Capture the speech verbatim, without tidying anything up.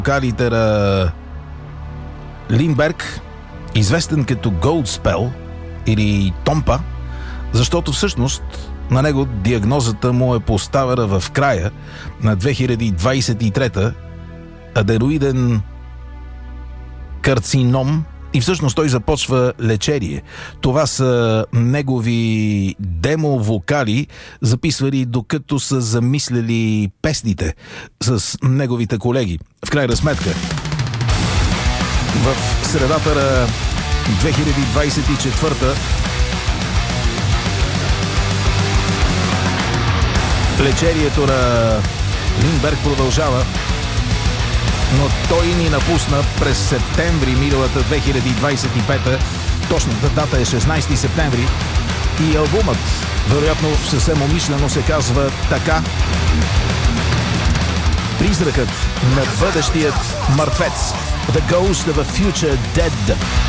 Калитера Линдберг, известен като Goldspell или Томпа, защото всъщност на него диагнозата му е поставена в края на две хиляди двадесет и трета, аденоиден карцином, и всъщност той започва лечение. Това са негови демо-вокали, записвали докато са замисляли песните с неговите колеги. В крайна сметка, в средата на две хиляди двадесет и четвърта лечението на Линдберг продължава, но той ни напусна през септември миналата две хиляди двадесет и пета. Точната дата е шестнадесети септември и албумът, вероятно съвсем умишлено, се казва така: Призракът на бъдещият мъртвец. The Ghost of a Future Dead.